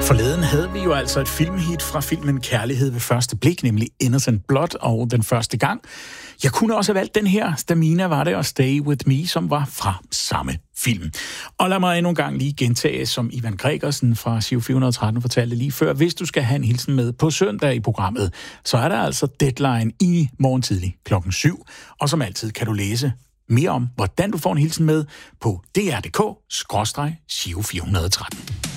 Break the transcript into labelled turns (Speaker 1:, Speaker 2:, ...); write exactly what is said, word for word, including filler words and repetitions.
Speaker 1: Forleden havde vi jo altså et filmhit fra filmen Kærlighed ved første blik, nemlig Innocent Blood og Den første gang. Jeg kunne også have valgt den her, Stamina var det, og Stay With Me, som var fra samme film. Og lad mig endnu en gang lige gentage, som Ivan Gregersen fra Giro fire hundrede og tretten fortalte lige før. Hvis du skal have en hilsen med på søndag i programmet, så er der altså deadline i morgen tidlig klokken syv. Og som altid kan du læse mere om, hvordan du får en hilsen med på d r punktum d k skråstreg Giro fire hundrede og tretten.